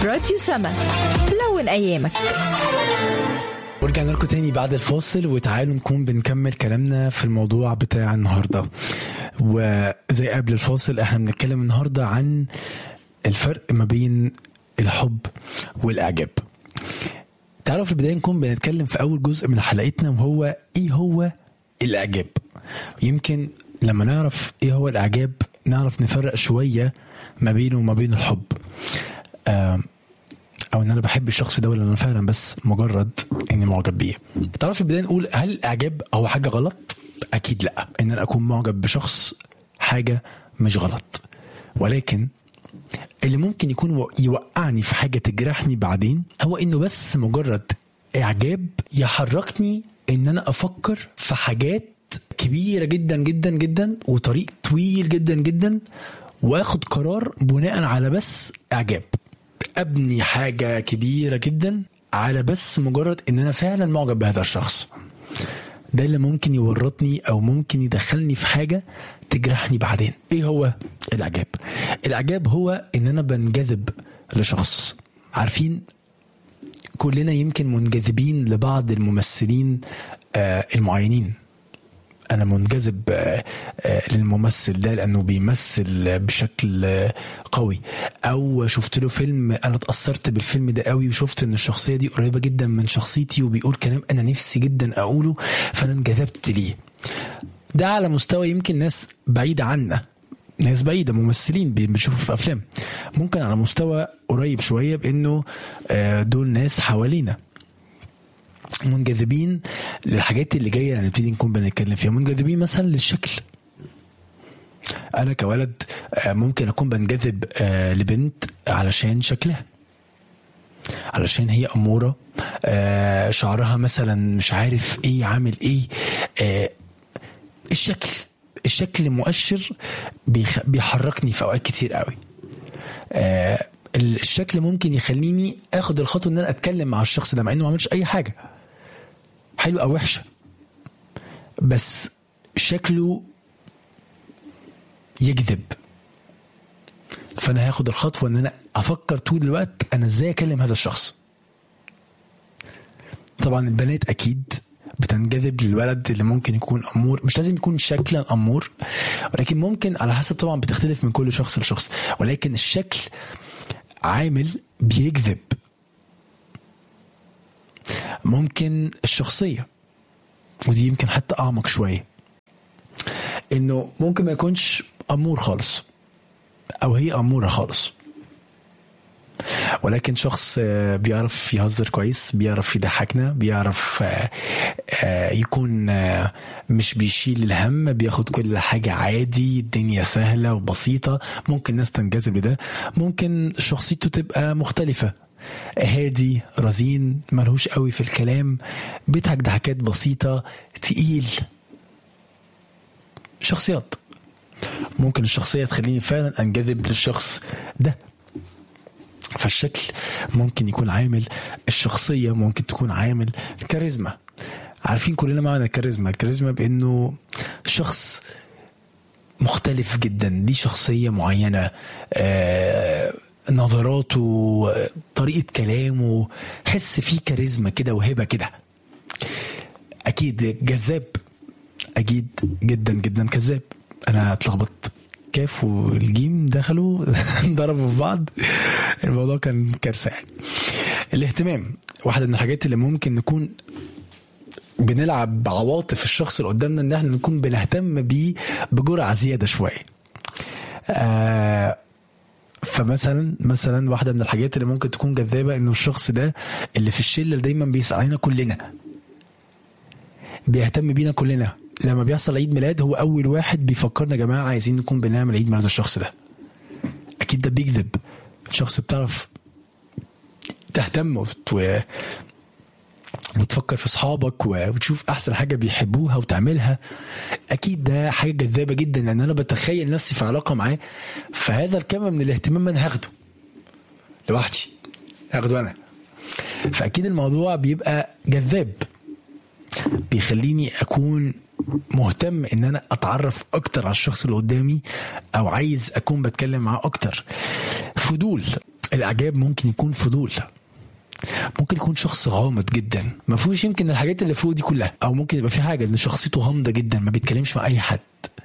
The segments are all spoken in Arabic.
راديو سما، لون أيامك. ورجعنا لكم تاني بعد الفاصل، وتعالوا نكون بنكمل كلامنا في الموضوع بتاع النهاردة. وزي قبل الفاصل احنا بنتكلم النهاردة عن الفرق ما بين الحب والإعجاب. تعالوا في البداية نكون بنتكلم في أول جزء من حلقتنا، وهو إيه هو الإعجاب. يمكن لما نعرف إيه هو الإعجاب نعرف نفرق شوية ما بينه وما بين الحب، او ان انا بحب الشخص ده ولا انا فعلا بس مجرد اني معجب بيه. تعرف في البدايه نقول هل الاعجاب هو حاجه غلط؟ اكيد لا. ان انا اكون معجب بشخص حاجه مش غلط، ولكن اللي ممكن يكون يوقعني في حاجه تجرحني بعدين هو انه بس مجرد اعجاب يحركني ان انا افكر في حاجات كبيره جدا جدا جدا وطريق طويل جدا جدا، واخد قرار بناء على بس اعجاب. ابني حاجة كبيرة جدا على بس مجرد ان انا فعلا معجب بهذا الشخص. ده اللي ممكن يورطني او ممكن يدخلني في حاجة تجرحني بعدين. ايه هو الاعجاب؟ الاعجاب هو ان انا بنجذب لشخص. عارفين كلنا يمكن منجذبين لبعض الممثلين المعينين. أنا منجذب للممثل ده لأنه بيمثل بشكل قوي، أو شفت له فيلم أنا اتأثرت بالفيلم ده قوي وشفت أن الشخصية دي قريبة جدا من شخصيتي وبيقول كلام أنا نفسي جدا أقوله فأنا انجذبت ليه. ده على مستوى يمكن ناس بعيدة عنا، ناس بعيدة، ممثلين بنشوفوا في أفلام. ممكن على مستوى قريب شوية بأنه دول ناس حوالينا منجذبين للحاجات اللي جايه هنبتدي نكون بنتكلم فيها. منجذبين مثلا للشكل. انا كولد ممكن اكون بنجذب لبنت علشان شكلها، علشان هي اموره، شعرها مثلا مش عارف ايه عامل ايه. الشكل مؤشر بيحركني في اوقات كتير قوي. الشكل ممكن يخليني اخد الخطوه ان انا اتكلم مع الشخص ده مع انه ما عملش اي حاجه حلو او وحشه، بس شكله يجذب. فانا هاخد الخطوه ان انا افكر طول الوقت انا ازاي اكلم هذا الشخص. طبعا البنات اكيد بتنجذب للولد اللي ممكن يكون امور، مش لازم يكون شكلا امور، ولكن ممكن على حسب، طبعا بتختلف من كل شخص لشخص، ولكن الشكل عامل بيجذب. ممكن الشخصية، ودي يمكن حتى أعمق شوية، إنه ممكن ما يكونش أمور خالص أو هي أمورة خالص، ولكن شخص بيعرف يهزر كويس، بيعرف يضحكنا، بيعرف يكون مش بيشيل الهم، بياخد كل حاجة عادي، الدنيا سهلة وبسيطة. ممكن ناس تنجذب لده. ممكن شخصيته تبقى مختلفة، هادي رزين ملهوش قوي في الكلام، بيضحك ضحكات بسيطة، تقيل. شخصيات ممكن الشخصية تخليني فعلا انجذب للشخص ده. فالشكل ممكن يكون عامل، الشخصية ممكن تكون عامل، الكاريزما. عارفين كلنا معنى الكاريزما بأنه شخص مختلف جدا، دي شخصية معينة، نظراته، طريقة كلامه، حس فيه كاريزما كده وهبة كده. أكيد جذاب، أكيد جدا جدا كذاب. أنا اتلخبطت، كاف والجيم دخلوا ضربوا في بعض، الموضوع كان كارثة. الاهتمام واحدة من الحاجات اللي ممكن نكون بنلعب بعواطف الشخص اللي قدامنا، ان احنا نكون بنهتم بيه بجرعة زيادة شوية. فمثلا واحدة من الحاجات اللي ممكن تكون جذابة انه الشخص ده اللي في الشلة اللي دايما بيسأل علينا كلنا، بيهتم بينا كلنا. لما بيحصل عيد ميلاد هو اول واحد بيفكرنا يا جماعة عايزين نكون بنعمل عيد ميلاد الشخص ده. اكيد ده بيجذب. الشخص بتعرف تهتم وتفكر في صحابك وتشوف احسن حاجة بيحبوها وتعملها. اكيد ده حاجة جذابة جدا، لان انا بتخيل نفسي في علاقة معاه، فهذا الكم من الاهتمام انا هاخده لوحدي، هاخده انا. فاكيد الموضوع بيبقى جذاب، بيخليني اكون مهتم ان انا اتعرف اكتر على الشخص اللي قدامي، او عايز اكون بتكلم معاه اكتر. فضول، الاعجاب ممكن يكون فضول، ممكن يكون شخص غامض جدا ما فيهوش يمكن الحاجات اللي فوق دي كلها، او ممكن يبقى في حاجه ان شخصيته غامضه جدا ما بيتكلمش مع اي حد،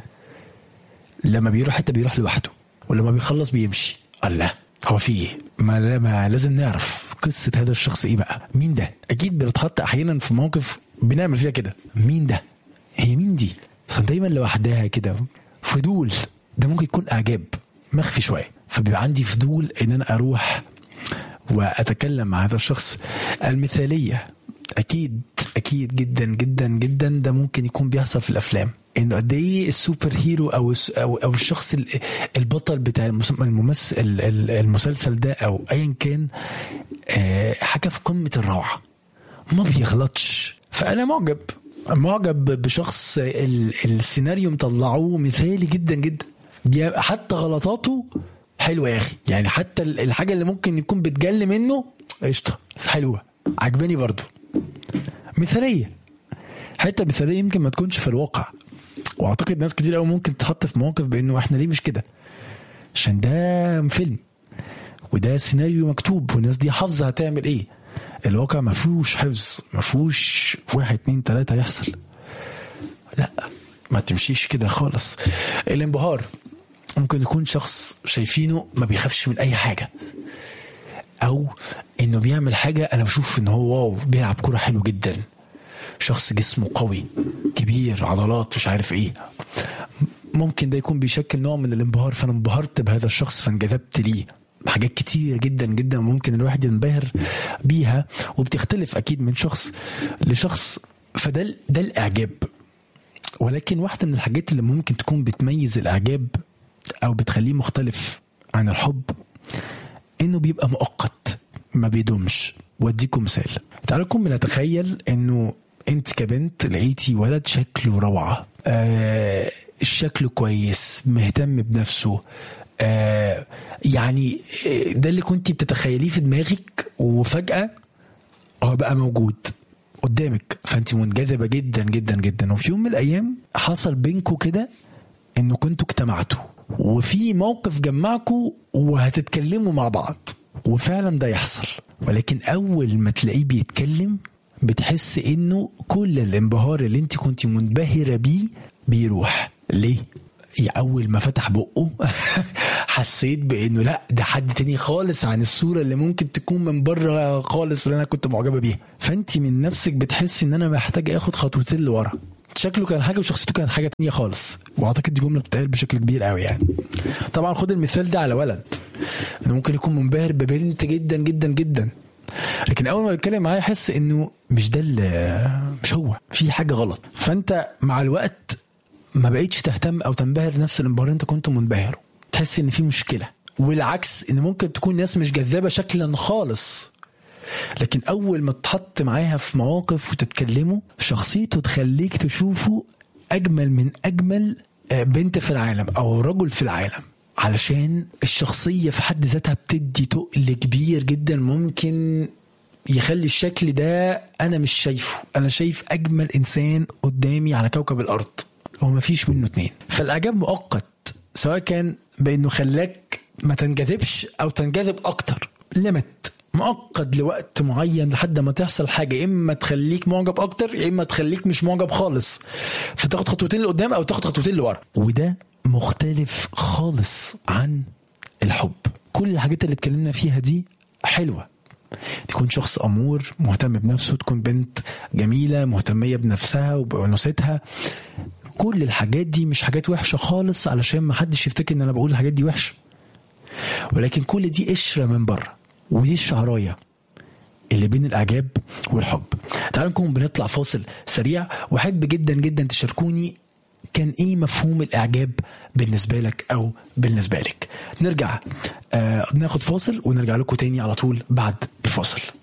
لما بيروح حتى بيروح لوحده، ولما بيخلص بيمشي. الله، هو في ايه؟ ما لازم نعرف قصه هذا الشخص ايه بقى، مين ده؟ اكيد بنتحط احيانا في موقف بنعمل فيها كده، مين ده؟ هي مين دي؟ اصلا دايما لوحدها كده، فضول. ده ممكن يكون اعجاب مخفي شويه، فبيبقى عندي فضول ان انا اروح واتكلم مع هذا الشخص. المثاليه اكيد جدا جدا جدا، ده ممكن يكون بيحصل في الافلام، انه قد ايه السوبر هيرو او الشخص البطل بتاع المسلسل ده او ايا كان حاجه في قمه الروعه، ما بيغلطش. فانا معجب بشخص السيناريو مطلعوه مثالي جدا جدا، حتى غلطاته حلوه يا اخي، يعني حتى الحاجه اللي ممكن يكون بتجل منه قشطه حلوه، عجباني برضو. مثاليه، حتى مثاليه يمكن ما تكونش في الواقع، واعتقد ناس كتير قوي ممكن تحط في مواقف بانه احنا ليه مش كده، عشان ده فيلم وده سيناريو مكتوب والناس دي حافظه هتعمل ايه. الواقع ما فيهوش حفظ، ما فيهوش 1 2 3 يحصل، لا ما تمشيش كده خالص. الانبهار ممكن يكون شخص شايفينه ما بيخافش من اي حاجه، او انه بيعمل حاجه انا بشوف ان هو واو بيلعب كرة حلو جدا، شخص جسمه قوي كبير عضلات مش عارف ايه، ممكن ده يكون بيشكل نوع من الانبهار، فانا انبهرت بهذا الشخص فانجذبت ليه. حاجات كتير جدا جدا ممكن الواحد ينبهر بيها، وبتختلف اكيد من شخص لشخص، فده الاعجاب. ولكن واحدة من الحاجات اللي ممكن تكون بتميز الاعجاب او بتخليه مختلف عن الحب انه بيبقى مؤقت ما بيدومش. واديكم مثال، تعالوا نكون بنتخيل انه انت كبنت لقيتي ولد شكله روعة، الشكل كويس مهتم بنفسه، يعني ده اللي كنتي بتتخيليه في دماغك، وفجأة هو بقى موجود قدامك، فانت منجذبة جدا جدا جدا. وفي يوم من الايام حصل بينكوا كده انه كنتوا اجتمعتوا وفي موقف جمعكوا وهتتكلموا مع بعض، وفعلا ده يحصل. ولكن اول ما تلاقيه بيتكلم بتحس انه كل الانبهار اللي انت كنت منبهرة بيه بيروح. ليه؟ اول ما فتح بقه حسيت بانه لا، ده حد تاني خالص عن الصورة اللي ممكن تكون من بره خالص اللي انا كنت معجبة بيها. فانت من نفسك بتحس ان انا محتاج اخد خطوتين لورا. شكله كان حاجة وشخصيته كان حاجة تانية خالص، واعتقد دي جملة بتقال بشكل كبير قوي يعني. طبعا خد المثال ده على ولد، انه ممكن يكون منبهر ببنت جدا جدا جدا، لكن اول ما يتكلم معايا يحس انه مش ده اللي مش هو، في حاجة غلط. فانت مع الوقت ما بقيتش تهتم او تنبهر نفس الانبهار انت كنت منبهره، تحس ان في مشكلة. والعكس، ان ممكن تكون ناس مش جذابة شكلا خالص، لكن اول ما تحط معاها في مواقف وتتكلموا شخصيته تخليك تشوفه اجمل من اجمل بنت في العالم او رجل في العالم، علشان الشخصية في حد ذاتها بتدي تقل كبير جدا ممكن يخلي الشكل ده انا مش شايفه، انا شايف اجمل انسان قدامي على كوكب الارض وما فيش منه اتنين. فالاعجاب مؤقت، سواء كان بانه خلاك ما تنجذبش او تنجذب اكتر، لمت مؤقت لوقت معين لحد ما تحصل حاجة اما تخليك معجب اكتر يا اما تخليك مش معجب خالص، فتاخد خطوتين لقدام او تاخد خطوتين لورا. وده مختلف خالص عن الحب. كل الحاجات اللي اتكلمنا فيها دي حلوة، تكون شخص أمور مهتم بنفسه، تكون بنت جميلة مهتمية بنفسها وبأنوثتها، كل الحاجات دي مش حاجات وحشة خالص، علشان ما حدش يفتكر ان انا بقول الحاجات دي وحشة. ولكن كل دي قشرة من بره، ودي الشعراية اللي بين الإعجاب والحب. تعالوا نكون بنطلع فاصل سريع، وحب جدا جدا تشاركوني كان ايه مفهوم الإعجاب بالنسبة لك او بالنسبة لك. نرجع ناخد فاصل ونرجع لكم تاني على طول بعد الفاصل.